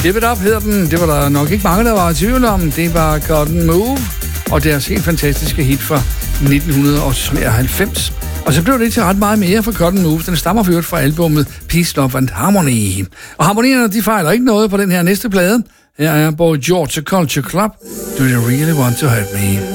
Give It Up hedder den. Det var der nok ikke mange, der var i tvivl om. Det var Cotton Move og deres helt fantastiske hit fra 1993. Og så blev det ikke til ret meget mere for Cotton Move. Den stammer for øvrigt fra albumet Peace, Love and Harmony. Og harmonierne, de fejler ikke noget på den her næste plade. Her er Boy George Culture Club. Do You Really Want to Hurt Me?